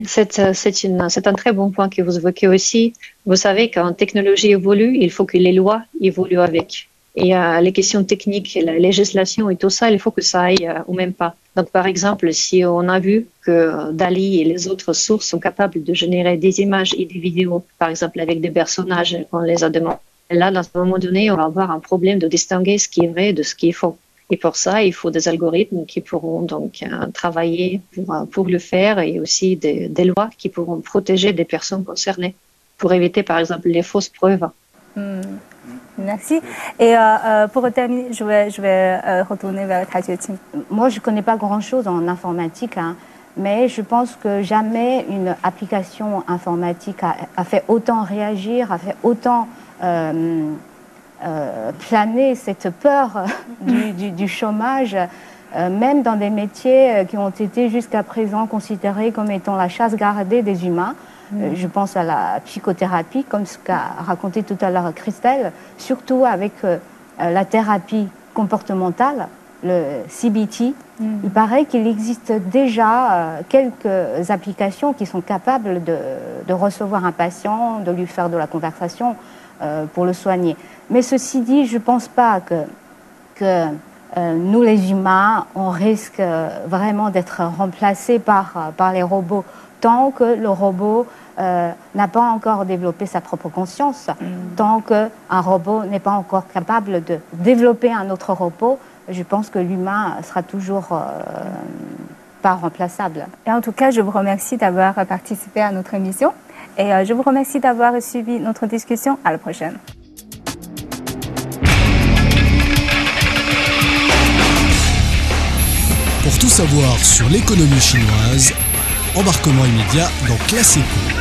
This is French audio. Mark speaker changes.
Speaker 1: C'est un très bon point que vous évoquez aussi. Vous savez, quand la technologie évolue, il faut que les lois évoluent avec. Et les questions techniques, la législation et tout ça, il faut que ça aille au même pas. Donc, par exemple, si on a vu que Dali et les autres sources sont capables de générer des images et des vidéos, par exemple avec des personnages qu'on les a demandés, là, à un moment donné, on va avoir un problème de distinguer ce qui est vrai de ce qui est faux. Et pour ça, il faut des algorithmes qui pourront donc travailler pour le faire et aussi des lois qui pourront protéger des personnes concernées pour éviter, par exemple, les fausses preuves.
Speaker 2: Merci. Et pour terminer, je vais retourner vers Ta Jueqing.
Speaker 3: Moi, je ne connais pas grand-chose en informatique, mais je pense que jamais une application informatique a fait autant réagir, a fait autant planer cette peur du chômage, même dans des métiers qui ont été jusqu'à présent considérés comme étant la chasse gardée des humains. Je pense à la psychothérapie, comme ce qu'a raconté tout à l'heure Christelle, surtout avec la thérapie comportementale, le CBT. Il paraît qu'il existe déjà quelques applications qui sont capables de recevoir un patient, de lui faire de la conversation pour le soigner. Mais ceci dit, je ne pense pas que nous, les humains, on risque vraiment d'être remplacés par les robots tant que le robot n'a pas encore développé sa propre conscience, tant qu'un robot n'est pas encore capable de développer un autre robot, je pense que l'humain sera toujours pas remplaçable.
Speaker 2: Et en tout cas, je vous remercie d'avoir participé à notre émission et je vous remercie d'avoir suivi notre discussion. À la prochaine.
Speaker 4: Pour tout savoir sur l'économie chinoise, embarquement immédiat dans Classe Éco.